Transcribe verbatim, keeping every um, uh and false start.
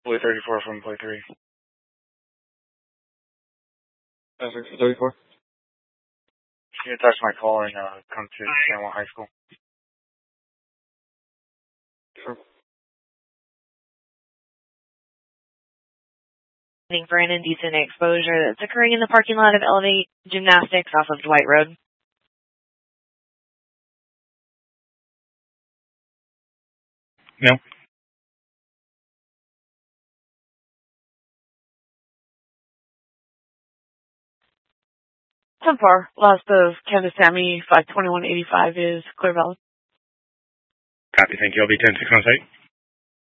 Play thirty-four from play three. thirty-four. Can you touch my call and uh, come to San Juan High School? Sure. For an indecent exposure that's occurring in the parking lot of Elevate Gymnastics off of Dwight Road. No. So far, lost of Candace Sammy, five twenty-one eighty-five is clear valid. Copy, thank you. I'll be ten six on site.